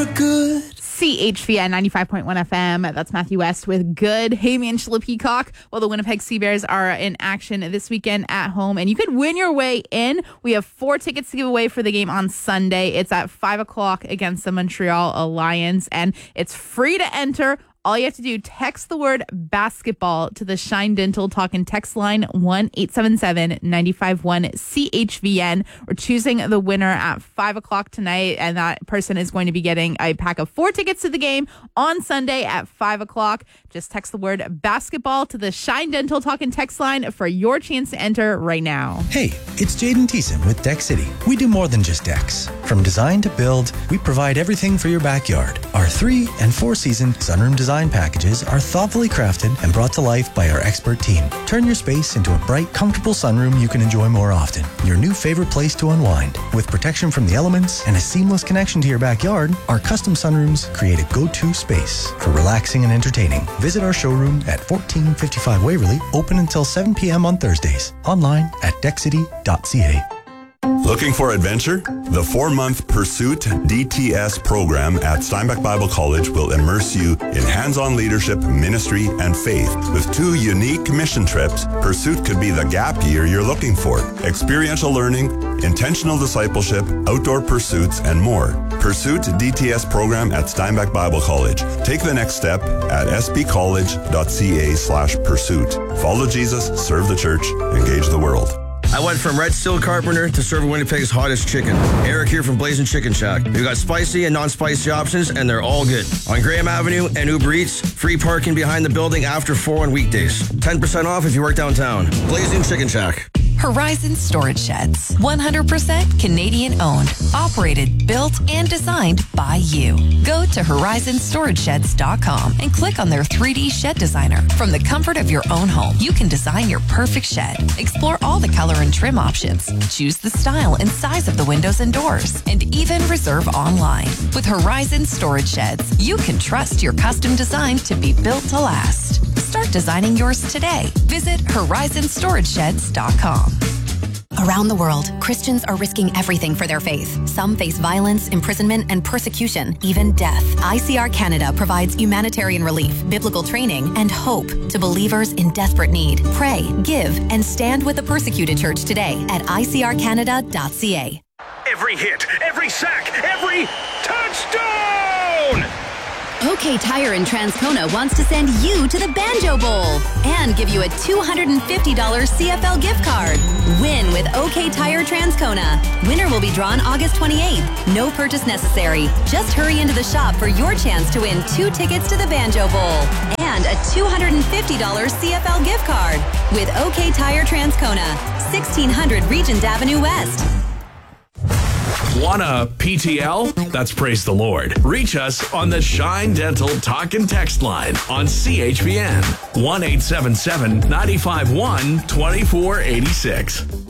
you're good. CHVN 95.1 FM. That's Matthew West with Good. Hey, me and Sheila Peacock. Well, the Winnipeg Sea Bears are in action this weekend at home, and you could win your way in. We have 4 tickets to give away for the game on Sunday. It's at 5 o'clock against the Montreal Lions, and it's free to enter. All you have to do, text the word basketball to the Shine Dental Talkin' text line 1-877-951-CHVN. We're choosing the winner at 5 o'clock tonight, and that person is going to be getting a pack of 4 tickets to the game on Sunday at 5 o'clock. Just text the word basketball to the Shine Dental Talkin' text line for your chance to enter right now. Hey, it's Jaden Thiessen with Deck City. We do more than just decks. From design to build, we provide everything for your backyard. Our 3- and 4-season sunroom design packages are thoughtfully crafted and brought to life by our expert team. Turn your space into a bright, comfortable sunroom you can enjoy more often. Your new favorite place to unwind. With protection from the elements and a seamless connection to your backyard, our custom sunrooms create a go-to space for relaxing and entertaining. Visit our showroom at 1455 Waverly, open until 7 p.m. on Thursdays. Online at deckcity.ca. Looking for adventure? The 4-month Pursuit DTS program at Steinbach Bible College will immerse you in hands-on leadership, ministry, and faith. With 2 unique mission trips, Pursuit could be the gap year you're looking for. Experiential learning, intentional discipleship, outdoor pursuits, and more. Pursuit DTS program at Steinbach Bible College. Take the next step at sbcollege.ca/pursuit. Follow Jesus, serve the church, engage the world. I went from Red Steel Carpenter to serving Winnipeg's hottest chicken. Eric here from Blazing Chicken Shack. We've got spicy and non-spicy options, and they're all good. On Graham Avenue and Uber Eats, free parking behind the building after 4 on weekdays. 10% off if you work downtown. Blazing Chicken Shack. Horizon Storage Sheds. 100% Canadian owned, operated, built, and designed by you. Go to horizonstoragesheds.com and click on their 3D shed designer. From the comfort of your own home, you can design your perfect shed. Explore all the color and trim options. Choose the style and size of the windows and doors, and even reserve online. With Horizon Storage Sheds, you can trust your custom design to be built to last. Start designing yours today. Visit horizonstoragesheds.com. Around the world, Christians are risking everything for their faith. Some face violence, imprisonment, and persecution, even death. ICR Canada provides humanitarian relief, biblical training, and hope to believers in desperate need. Pray, give, and stand with the persecuted church today at icrcanada.ca. Every hit, every sack, every touchdown! OK Tire in Transcona wants to send you to the Banjo Bowl and give you a $250 CFL gift card. Win with OK Tire Transcona. Winner will be drawn August 28th. No purchase necessary. Just hurry into the shop for your chance to win 2 tickets to the Banjo Bowl and a $250 CFL gift card with OK Tire Transcona, 1600 Regent Avenue West. Want a PTL? That's praise the Lord. Reach us on the Shine Dental Talkin' text line on CHVN 1-877-951-2486.